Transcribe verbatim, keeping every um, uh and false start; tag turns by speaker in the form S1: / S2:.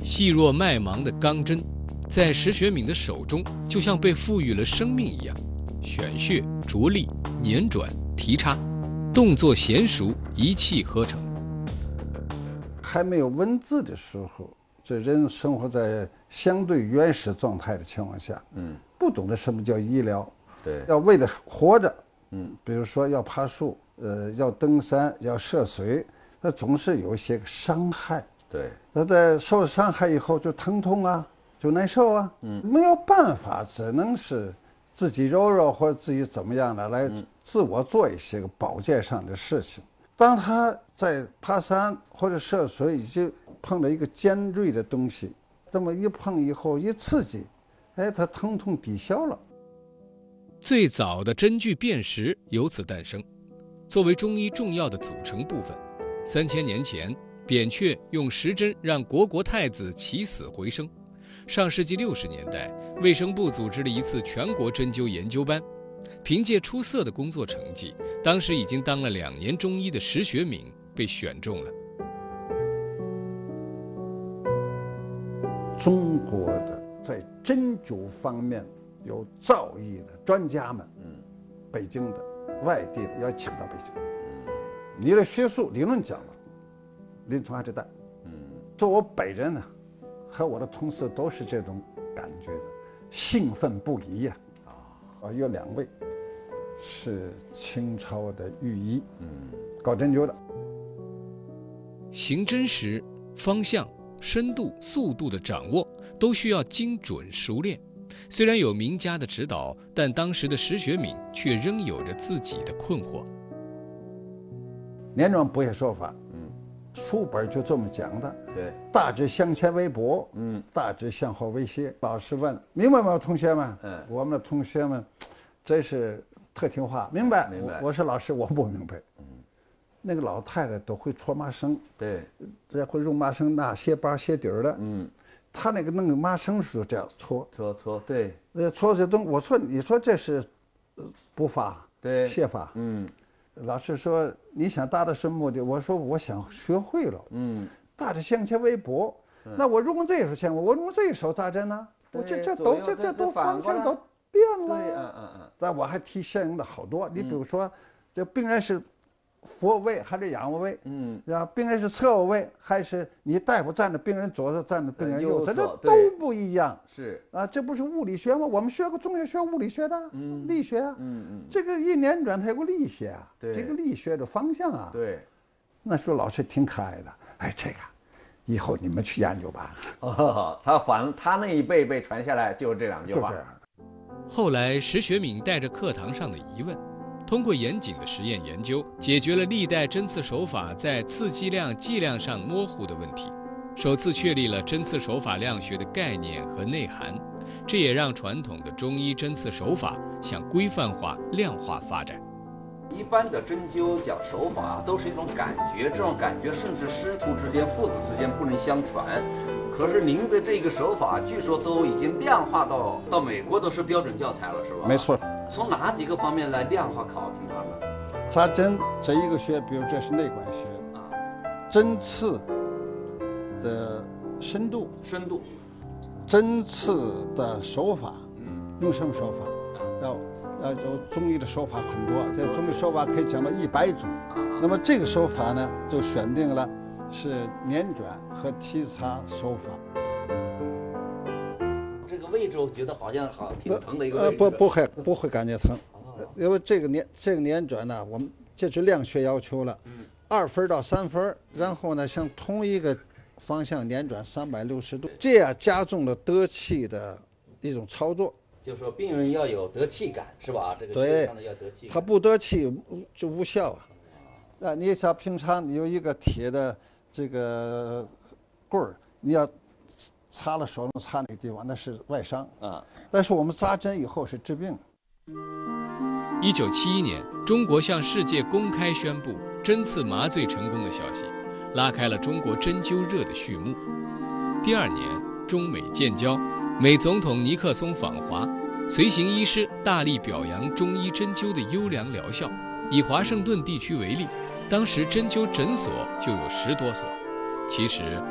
S1: 细若麦芒的钢针，在石学敏的手中，就像被赋予了生命一样，选穴、着力、捻转、提插，动作娴熟，一气呵成。
S2: 还没有文字的时候，这人生活在相对原始状态的情况下，嗯，不懂得什么叫医疗，
S3: 对，
S2: 要为了活着，嗯，比如说要爬树，呃，要登山，要涉水，那总是有一些个伤害。
S3: 对，
S2: 那在受了伤害以后就疼痛啊，就难受啊，嗯，没有办法，只能是自己揉揉或者自己怎么样的来自我做一些个保健上的事情。当他在爬山或者涉水已经碰到一个尖锐的东西，这么一碰以后一刺激，哎，他疼痛抵消了。
S1: 最早的针具辨识由此诞生，作为中医重要的组成部分。三千年前，扁鹊用石针让虢国太子起死回生。上世纪六十年代，卫生部组织了一次全国针灸研究班。凭借出色的工作成绩，当时已经当了两年中医的石学敏被选中了。
S2: 中国的在针灸方面有造诣的专家们，嗯，北京的、外地的要请到北京。你的学术理论讲了，临床还是带。嗯，说我本人呢，和我的同事都是这种感觉的，兴奋不已呀。啊，有两位是清朝的御医，嗯，搞针灸的。
S1: 行针时，方向、深度、速度的掌握都需要精准熟练。虽然有名家的指导，但当时的石学敏却仍有着自己的困惑。
S2: 年庄补血手法，嗯，书本就这么讲的，
S3: 对，
S2: 大致向前为补，嗯，大致向后为泻。老师问：“明白吗，同学们？”嗯，我们的同学们真是特听话，明白。
S3: 明白。
S2: 我我说老师，我不明白。嗯，那个老太太都会搓麻绳，
S3: 对，
S2: 这会用麻绳拿鞋把鞋底儿的，嗯，她那个弄个麻绳是这样搓
S3: 搓搓，对，
S2: 那搓这东，我说你说这是补法，
S3: 对，
S2: 泻法，嗯。老师说：“你想达到什么目的？”我说：“我想学会了。”嗯，大致向前为补。嗯、那我用这手先，我用这手扎针呢？我这这都这这都方向都变了。
S3: 对，嗯嗯嗯。
S2: 但我还提相应的好多。你比如说，这病人是俯卧位还是仰卧位？嗯，啊，病人是侧卧位还是你大夫站着，病人左侧站着，病人右侧，这都不一样。
S3: 是
S2: 啊，这不是物理学吗？我们学过中学学物理学的，嗯，力学啊，嗯嗯，这个一年转它有个力学啊，
S3: 对，
S2: 这个力学的方向啊，
S3: 对。
S2: 那时候老师挺可爱的，哎，这个以后你们去研究吧。
S3: 哦，他反他那一辈辈传下来就是这两句话。
S2: 就这样。
S1: 后来石学敏带着课堂上的疑问，通过严谨的实验研究，解决了历代针刺手法在刺激量、剂量上模糊的问题，首次确立了针刺手法量学的概念和内涵，这也让传统的中医针刺手法向规范化、量化发展。
S3: 一般的针灸讲手法都是一种感觉，这种感觉甚至师徒之间、父子之间不能相传。可是您的这个手法，据说都已经量化到到美国都是标准教材了，是吧？
S2: 没错。
S3: 从哪几个方面来量化考评它呢？
S2: 扎针这一个学，比如这是内管学啊，针刺的深度、
S3: 深度，
S2: 针刺的手法，嗯，用什么手法？要要有中医的手法很多，这中医手法可以讲到一百种。那么这个手法呢，就选定了是捻转和提擦手法。
S3: 这个位置我觉得好像好挺疼的一个位置。
S2: 呃，不不会不会感觉疼，因为这个捻这个捻转呢，我们这是量学要求了，嗯，二分到三分，然后呢向同一个方向捻转三百六十度，这样加重了得气的一种操作。
S3: 就是说病人要有得气感，是吧？这个
S2: 对，
S3: 要得气感，
S2: 他不得气就无效啊。啊，你像平常你有一个铁的这个棍儿，你要擦了手擦那个地方，那是外伤啊。但是我们扎针以后是治病。
S1: 一九七一年，中国向世界公开宣布针刺麻醉成功的消息，拉开了中国针灸热的序幕。第二年，中美建交，美总统尼克松访华，随行医师大力表扬中医针灸的优良疗效。以华盛顿地区为例，当时针灸诊所就有十多所。其实